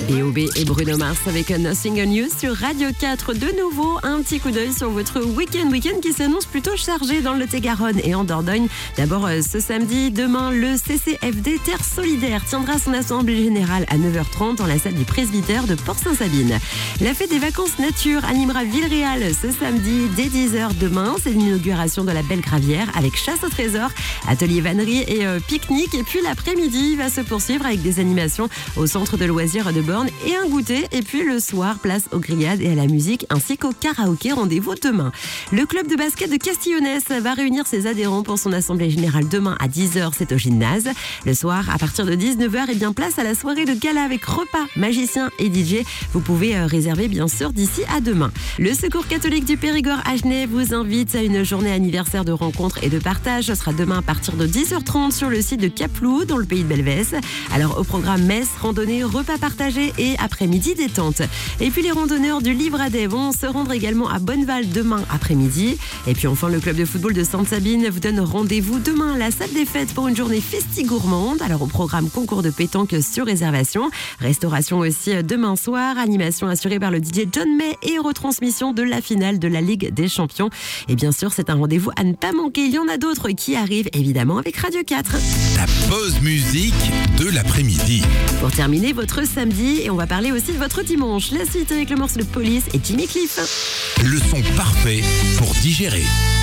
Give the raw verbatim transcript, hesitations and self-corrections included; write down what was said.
B O B et Bruno Mars avec Nothing on You sur Radio quatre. De nouveau, un petit coup d'œil sur votre week-end. Week-end qui s'annonce plutôt chargé dans le Lot-et-Garonne et en Dordogne. D'abord, ce samedi, demain, le C C F D Terre Solidaire tiendra son assemblée générale à neuf heures trente dans la salle du presbytère de Port-Saint-Sabine. La fête des vacances nature animera Villeréal ce samedi dès dix heures. Demain, c'est l'inauguration de la Belle Gravière avec chasse au trésor, atelier vannerie et euh, pique-nique. Et puis l'après-midi va se poursuivre avec des animations au centre de loisirs de Borne et un goûter. Et puis le soir, place aux grillades et à la musique ainsi qu'au karaoké. Rendez-vous demain. Le club de basket de Castillonnès va réunir ses adhérents pour son assemblée générale demain à dix heures. C'est au gymnase. Le soir, à partir de dix-neuf heures, et bien place à la soirée de gala avec repas, magicien et D J. Vous pouvez euh, réserver bien sûr d'ici à demain. Le Secours catholique du Périgord-Agenais vous invite à une journée anniversaire de rencontres et de partage. Ce sera demain à partir de dix heures trente sur le site de Caplou, dans le pays de Belvès. Alors au programme messe, randonnée, repas partagés et après-midi détente. Et puis les randonneurs du Livradet vont se rendre également à Bonneval demain après-midi. Et puis enfin le club de football de Sainte-Sabine vous donne rendez-vous demain à la salle des fêtes pour une journée festi-gourmande. Alors au programme concours de pétanque sur réservation, restauration aussi demain soir, animation assurée par le D J John May et retransmission de la finale de la Ligue des Champions. Et bien sûr c'est un rendez-vous à ne pas manquer. Il y en a d'autres qui arrivent évidemment avec Radio quatre. La pause musique de l'après-midi. Pour terminer votre samedi, et on va parler aussi de votre dimanche. La suite avec le morceau de Police et Jimmy Cliff. Le son parfait pour digérer.